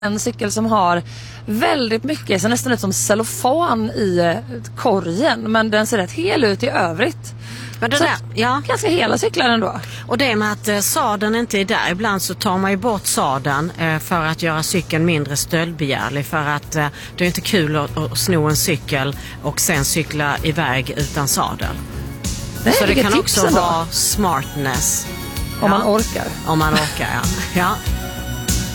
en cykel som har väldigt mycket, så nästan ut som cellofan i korgen, men den ser rätt hel ut i övrigt. Men det där, ja. Ganska hela cyklar ändå. Och det med att sadeln inte är där, ibland så tar man ju bort sadeln för att göra cykeln mindre stöldbegärlig, för att det är inte kul att sno en cykel och sen cykla iväg utan sadel. Så det kan också vara smartness. Om man orkar. Om man orkar, ja. Ja.